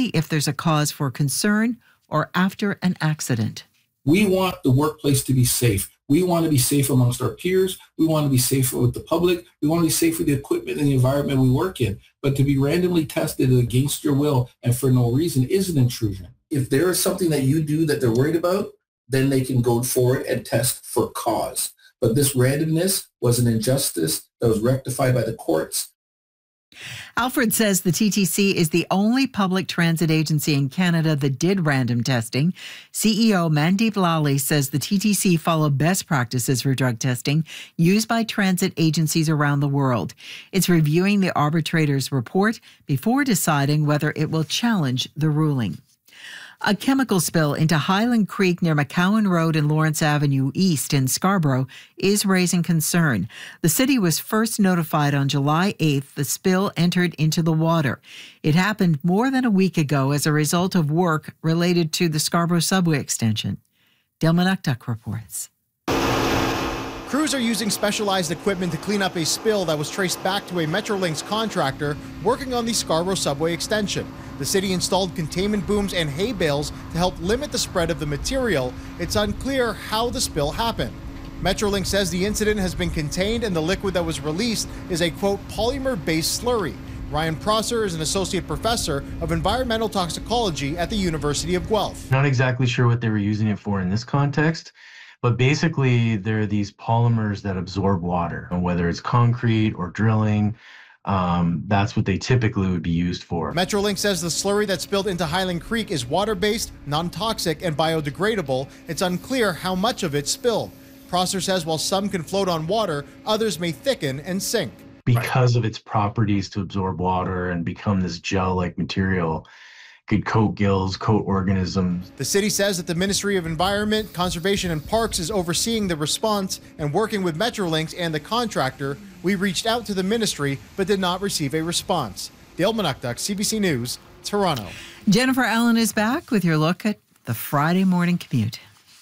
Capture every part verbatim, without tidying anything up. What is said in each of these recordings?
only if there's a cause for concern or after an accident. We want the workplace to be safe. We want to be safe amongst our peers. We want to be safe with the public. We want to be safe with the equipment and the environment we work in. But to be randomly tested against your will and for no reason is an intrusion. If there is something that you do that they're worried about, then they can go forward and test for cause. But this randomness was an injustice that was rectified by the courts. Alfred says the T T C is the only public transit agency in Canada that did random testing. C E O Mandeep Lally says the T T C followed best practices for drug testing used by transit agencies around the world. It's reviewing the arbitrator's report before deciding whether it will challenge the ruling. A chemical spill into Highland Creek near McCowan Road and Lawrence Avenue East in Scarborough is raising concern. The city was first notified on July eighth the spill entered into the water. It happened more than a week ago as a result of work related to the Scarborough subway extension. Dale Manuktuk reports. Crews are using specialized equipment to clean up a spill that was traced back to a Metrolinx contractor working on the Scarborough subway extension. The city installed containment booms and hay bales to help limit the spread of the material. It's unclear how the spill happened. Metrolinx says the incident has been contained and the liquid that was released is a, quote, polymer-based slurry. Ryan Prosser is an associate professor of environmental toxicology at the University of Guelph. Not exactly sure what they were using it for in this context, but basically there are these polymers that absorb water, and whether it's concrete or drilling, um, that's what they typically would be used for. Metrolinx says the slurry that spilled into Highland Creek is water-based, non-toxic, and biodegradable. It's unclear how much of it spilled. Prosser says while some can float on water, others may thicken and sink. Because of its properties to absorb water and become this gel-like material, could coat gills, coat organisms. The city says that the Ministry of Environment, Conservation and Parks is overseeing the response and working with Metrolinx and the contractor. We reached out to the ministry but did not receive a response. Dale Manuktuk, C B C News, Toronto. Jennifer Allen is back with your look at the Friday morning commute.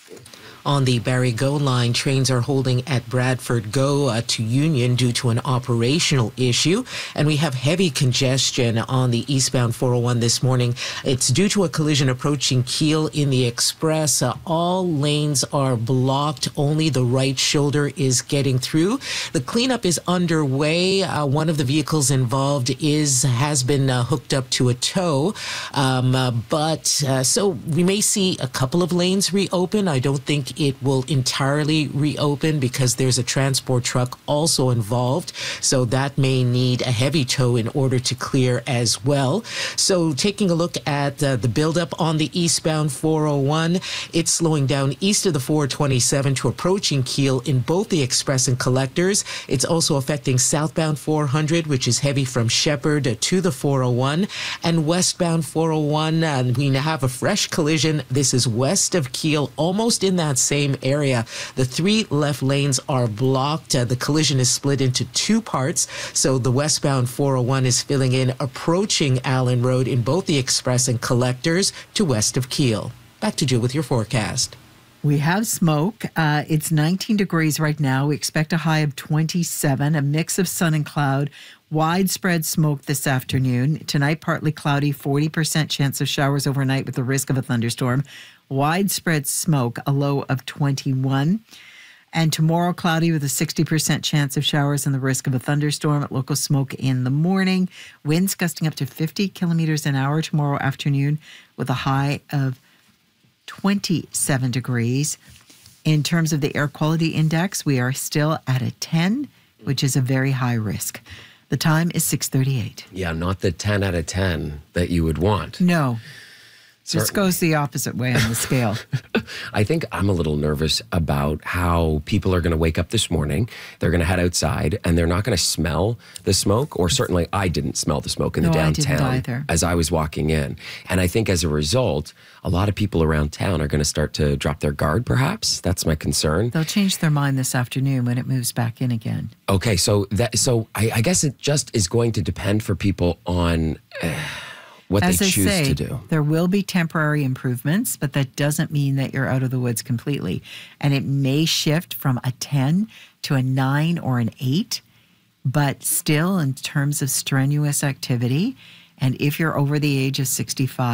On the Barrie GO line, trains are holding at Bradford GO uh, to Union due to an operational issue. And we have heavy congestion on the eastbound four oh one this morning. It's due to a collision approaching Keele in the Express. Uh, all lanes are blocked. Only the right shoulder is getting through. The cleanup is underway. Uh, one of the vehicles involved is has been uh, hooked up to a tow. Um, uh, but uh, so we may see a couple of lanes reopen. I don't think it will entirely reopen because there's a transport truck also involved. So that may need a heavy tow in order to clear as well. So taking a look at uh, the buildup on the eastbound four oh one, it's slowing down east of the four twenty-seven to approaching Keele in both the Express and Collectors. It's also affecting southbound four hundred, which is heavy from Shepherd to the four oh one, and westbound four oh one. Uh, we have a fresh collision. This is west of Keele, almost in that same area. The three left lanes are blocked. Uh, the collision is split into two parts. So the westbound four oh one is filling in, approaching Allen Road in both the Express and Collectors to west of Keele. Back to Jill with your forecast. We have smoke. Uh, it's nineteen degrees right now. We expect a high of twenty-seven, a mix of sun and cloud. Widespread smoke this afternoon. Tonight, partly cloudy, forty percent chance of showers overnight with the risk of a thunderstorm. Widespread smoke, a low of twenty-one. And tomorrow, cloudy with a sixty percent chance of showers and the risk of a thunderstorm. Local smoke in the morning. Winds gusting up to fifty kilometers an hour tomorrow afternoon with a high of twenty-seven degrees. In terms of the air quality index, we are still at a ten, which is a very high risk. The time is six thirty-eight. Yeah, not the ten out of ten that you would want. No. Certainly. This goes the opposite way on the scale. I think I'm a little nervous about how people are going to wake up this morning. They're going to head outside and they're not going to smell the smoke, or certainly I didn't smell the smoke in the no, downtown I didn't either. As I was walking in. And I think as a result, a lot of people around town are going to start to drop their guard, perhaps. That's my concern. They'll change their mind this afternoon when it moves back in again. Okay, so that so I, I guess it just is going to depend for people on Uh, what As they I choose say, to do. There will be temporary improvements, but that doesn't mean that you're out of the woods completely. And it may shift from a ten to a nine or an eight, but still in terms of strenuous activity, and if you're over the age of sixty-five,